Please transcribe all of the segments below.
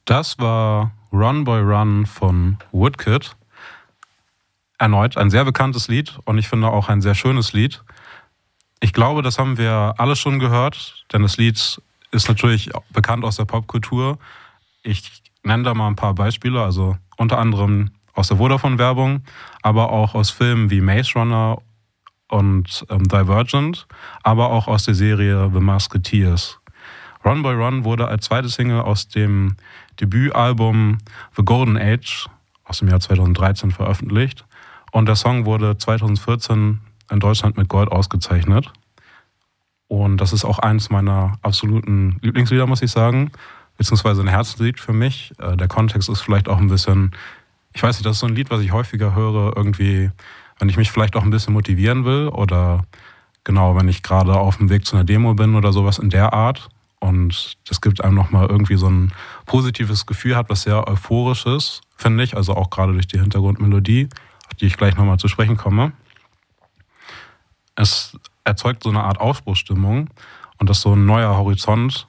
Das war Run Boy Run von Woodkid. Erneut ein sehr bekanntes Lied und ich finde auch ein sehr schönes Lied. Ich glaube, das haben wir alle schon gehört, denn das Lied ist natürlich bekannt aus der Popkultur. Ich nenne da mal ein paar Beispiele, also unter anderem aus der Vodafone-Werbung, aber auch aus Filmen wie Maze Runner und Divergent, aber auch aus der Serie The Musketeers. Run Boy Run wurde als zweite Single aus dem Debütalbum The Golden Age aus dem Jahr 2013 veröffentlicht und der Song wurde 2014 in Deutschland mit Gold ausgezeichnet. Und das ist auch eines meiner absoluten Lieblingslieder, muss ich sagen, beziehungsweise ein Herzenslied für mich. Der Kontext ist vielleicht auch ein bisschen, ich weiß nicht, das ist so ein Lied, was ich häufiger höre, irgendwie, wenn ich mich vielleicht auch ein bisschen motivieren will oder genau, wenn ich gerade auf dem Weg zu einer Demo bin oder sowas in der Art. Und das gibt einem nochmal irgendwie so ein positives Gefühl, hat was sehr Euphorisches, finde ich, also auch gerade durch die Hintergrundmelodie, auf die ich gleich nochmal zu sprechen komme. Es erzeugt so eine Art Aufbruchsstimmung und dass so ein neuer Horizont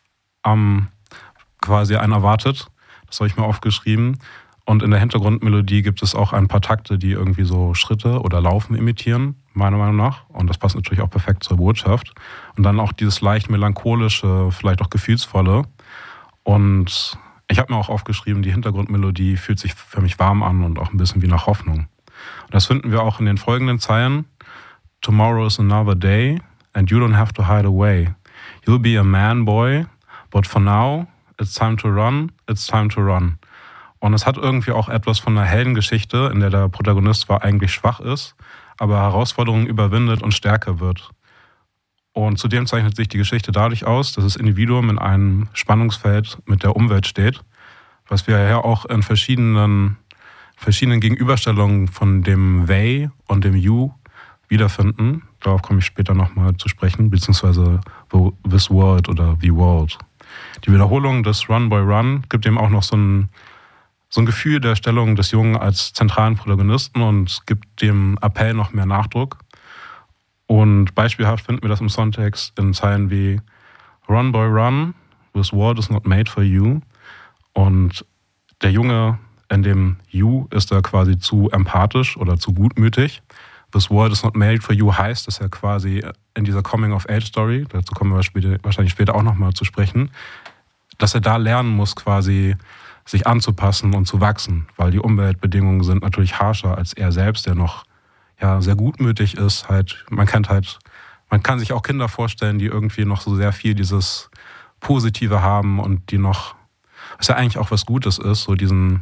quasi einen erwartet. Das habe ich mir aufgeschrieben. Und in der Hintergrundmelodie gibt es auch ein paar Takte, die irgendwie so Schritte oder Laufen imitieren, meiner Meinung nach. Und das passt natürlich auch perfekt zur Botschaft. Und dann auch dieses leicht melancholische, vielleicht auch gefühlsvolle. Und ich habe mir auch aufgeschrieben, die Hintergrundmelodie fühlt sich für mich warm an und auch ein bisschen wie nach Hoffnung. Und das finden wir auch in den folgenden Zeilen. Tomorrow is another day and you don't have to hide away. You'll be a man, boy, but for now, it's time to run, it's time to run. Und es hat irgendwie auch etwas von einer Heldengeschichte, in der der Protagonist zwar eigentlich schwach ist, aber Herausforderungen überwindet und stärker wird. Und zudem zeichnet sich die Geschichte dadurch aus, dass das Individuum in einem Spannungsfeld mit der Umwelt steht, was wir ja auch in verschiedenen Gegenüberstellungen von dem They und dem You wiederfinden. Darauf komme ich später nochmal zu sprechen, beziehungsweise This World oder The World. Die Wiederholung des Run Boy Run gibt eben auch noch so ein Gefühl der Stellung des Jungen als zentralen Protagonisten und gibt dem Appell noch mehr Nachdruck. Und beispielhaft finden wir das im Songtext in Zeilen wie Run Boy Run, this world is not made for you. Und der Junge in dem You ist er quasi zu empathisch oder zu gutmütig. This world is not made for you heißt, dass er quasi in dieser Coming-of-Age-Story, dazu kommen wir wahrscheinlich später auch nochmal zu sprechen, dass er da lernen muss, quasi sich anzupassen und zu wachsen, weil die Umweltbedingungen sind natürlich harscher als er selbst, der noch sehr gutmütig ist. Man kann sich auch Kinder vorstellen, die irgendwie noch so sehr viel dieses Positive haben und die noch, was ja eigentlich auch was Gutes ist, so diesen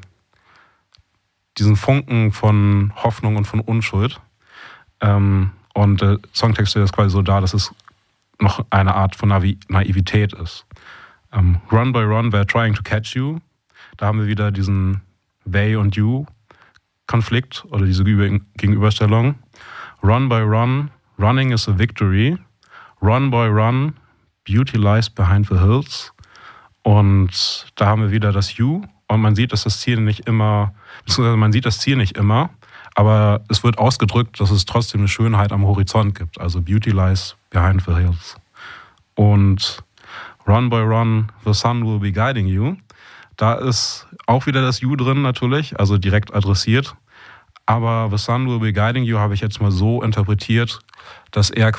Funken von Hoffnung und von Unschuld. Und der Songtext stellt das quasi so dar, dass es noch eine Art von Naivität ist. Run Boy Run, they're trying to catch you. Da haben wir wieder diesen They und You-Konflikt oder diese Gegenüberstellung. Run Boy Run, running is a victory. Run Boy Run, beauty lies behind the hills. Und da haben wir wieder das You und man sieht, dass das Ziel nicht immer, beziehungsweise man sieht das Ziel nicht immer, aber es wird ausgedrückt, dass es trotzdem eine Schönheit am Horizont gibt. Also beauty lies behind the hills. Und Run Boy Run, the sun will be guiding you. Da ist auch wieder das You drin natürlich, also direkt adressiert. Aber The Sun Will Be Guiding You habe ich jetzt mal so interpretiert, dass er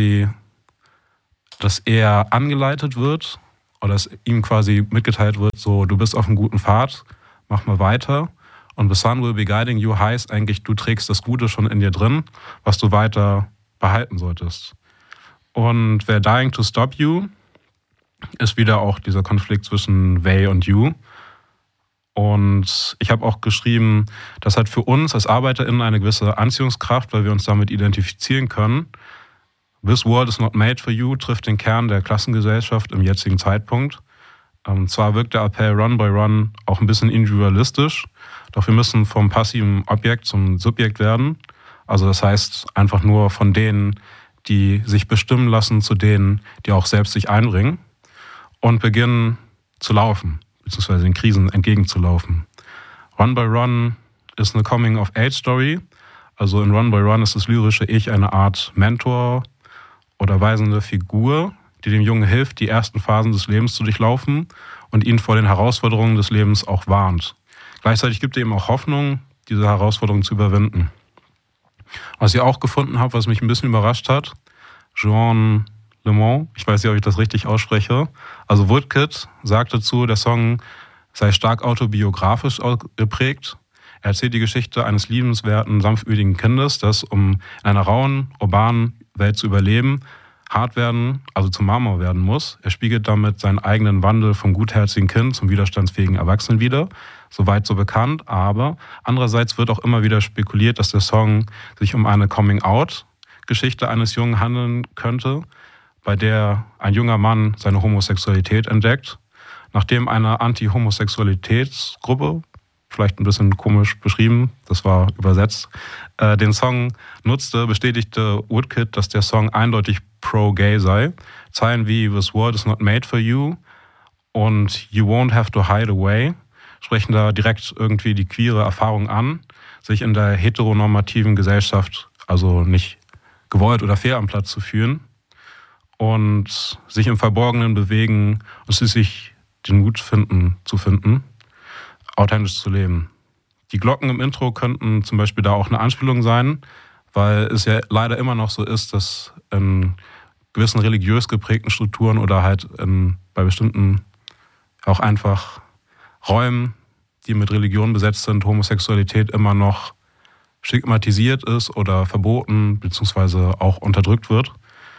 angeleitet wird oder dass ihm quasi mitgeteilt wird, so du bist auf einem guten Pfad, mach mal weiter. Und The Sun Will Be Guiding You heißt eigentlich, du trägst das Gute schon in dir drin, was du weiter behalten solltest. Und They're Dying to Stop You ist wieder auch dieser Konflikt zwischen They und You. Und ich habe auch geschrieben, das hat für uns als ArbeiterInnen eine gewisse Anziehungskraft, weil wir uns damit identifizieren können. This world is not made for you trifft den Kern der Klassengesellschaft im jetzigen Zeitpunkt. Zwar wirkt der Appell Run Boy Run auch ein bisschen individualistisch, doch wir müssen vom passiven Objekt zum Subjekt werden. Also das heißt einfach nur von denen, die sich bestimmen lassen, zu denen, die auch selbst sich einbringen und beginnen zu laufen, beziehungsweise den Krisen entgegenzulaufen. Run Boy Run ist eine Coming-of-Age-Story. Also in Run Boy Run ist das lyrische Ich eine Art Mentor oder weisende Figur, die dem Jungen hilft, die ersten Phasen des Lebens zu durchlaufen und ihn vor den Herausforderungen des Lebens auch warnt. Gleichzeitig gibt er ihm auch Hoffnung, diese Herausforderungen zu überwinden. Was ich auch gefunden habe, was mich ein bisschen überrascht hat, Jean Lemond, ich weiß nicht, ob ich das richtig ausspreche, also Woodkid sagt dazu, der Song sei stark autobiografisch geprägt. Er erzählt die Geschichte eines liebenswerten, sanftmütigen Kindes, das, um in einer rauen, urbanen Welt zu überleben, hart werden, also zum Marmor werden muss. Er spiegelt damit seinen eigenen Wandel vom gutherzigen Kind zum widerstandsfähigen Erwachsenen wider. Soweit so bekannt, aber andererseits wird auch immer wieder spekuliert, dass der Song sich um eine Coming-out-Geschichte eines Jungen handeln könnte, bei der ein junger Mann seine Homosexualität entdeckt. Nachdem eine Anti-Homosexualitätsgruppe, vielleicht ein bisschen komisch beschrieben, das war übersetzt, den Song nutzte, bestätigte Woodkid, dass der Song eindeutig pro-gay sei. Zeilen wie "This world is not made for you" und "You won't have to hide away" sprechen da direkt irgendwie die queere Erfahrung an, sich in der heteronormativen Gesellschaft also nicht gewollt oder fehl am Platz zu fühlen und sich im Verborgenen bewegen und schließlich den Mut zu finden, authentisch zu leben. Die Glocken im Intro könnten zum Beispiel da auch eine Anspielung sein, weil es ja leider immer noch so ist, dass in gewissen religiös geprägten Strukturen oder halt bei bestimmten auch einfach Räumen, die mit Religion besetzt sind, Homosexualität immer noch stigmatisiert ist oder verboten bzw. auch unterdrückt wird.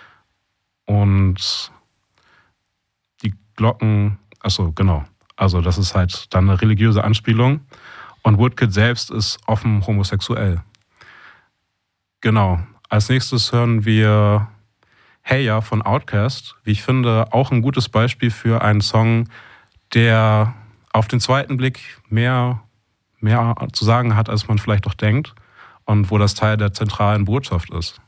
Und die Glocken, also das ist halt dann eine religiöse Anspielung. Und Woodkid selbst ist offen homosexuell. Genau. Als nächstes hören wir Hey Ya von Outkast. Wie ich finde, auch ein gutes Beispiel für einen Song, der auf den zweiten Blick mehr zu sagen hat, als man vielleicht doch denkt. Und wo das Teil der zentralen Botschaft ist.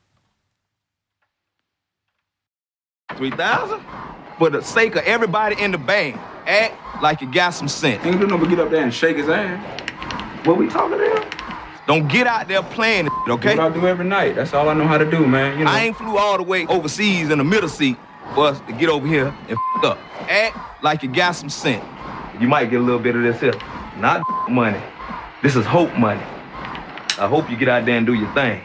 3,000? For the sake of everybody in the band, act like you got some sense. Ain't do no but get up there and shake his ass. What we talking about? Don't get out there playing, okay? What I do every night. That's all I know how to do, man. You know. I ain't flew all the way overseas in the middle seat for us to get over here and up. Act like you got some sense. You might get a little bit of this here. Not money. This is hope money. I hope you get out there and do your thing.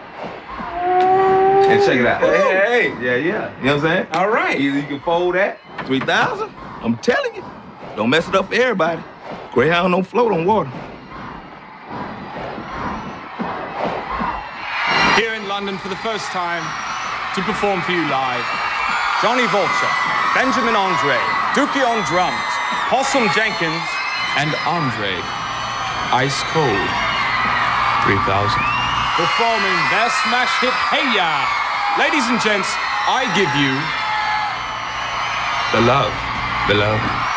And check it out. Hey. Yeah. You know what I'm saying? All right. Either you can fold that, 3,000. I'm telling you. Don't mess it up for everybody. Greyhound don't float on water. Here in London for the first time to perform for you live, Johnny Vulture, Benjamin Andre, Dookie on drums, Possum Jenkins, and Andre Ice Cold 3000. Performing their smash hit Hey Ya. Ladies and gents, I give you The love.